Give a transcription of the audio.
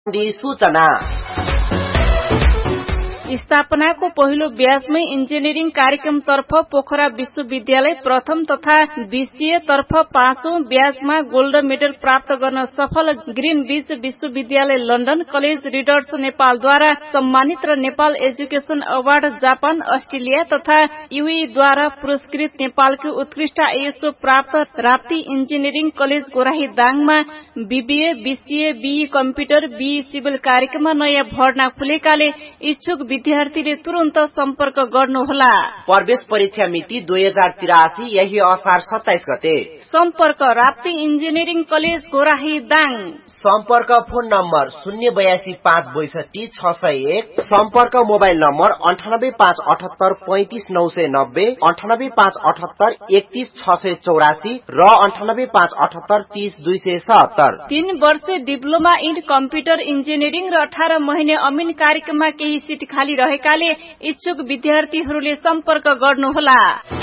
सूचना स्थापनाको पहिलो ब्याजमै इन्जिनियरिङ कार्यक्रमतर्फ पोखरा विश्वविद्यालय प्रथम तथा विषय तर्फ 5औं ब्याजमा गोल्ड मेडल प्राप्त गर्न सफल ग्रीनविच विश्वविद्यालय लन्डन कलेज रिडर्स नेपालद्वारा सम्मानित र Nepal education award Japan Australia तथा युएईद्वारा पुरस्कृत नेपालको उत्कृष्ट आईएसओ प्राप्त Rapti engineering college गोराही दाङमा BBA BCA be computer be civil कार्यक्रममा नयाँ भर्ना खुलेकाले इच्छुक विद्यार्थीले तुरन्त सम्पर्क गर्नुहोला। प्रवेश परीक्षा मिति 2083 यही असार 27 गते। सम्पर्क राप्ती इन्जिनियरिङ कलेज गोराही दाङ। सम्पर्क फोन नम्बर 082562 सम्पर्क मोबाइल नम्बर 9858835990 9858831684 र 9858830277। 3 वर्षे डिप्लोमा इन कम्प्युटर इन्जिनियरिङ र 18 महिने अमिन कार्यक्रममा केही सिट खाली रहेकाले इच्छुक विद्यार्थीहरूले सम्पर्क गर्नुहोला।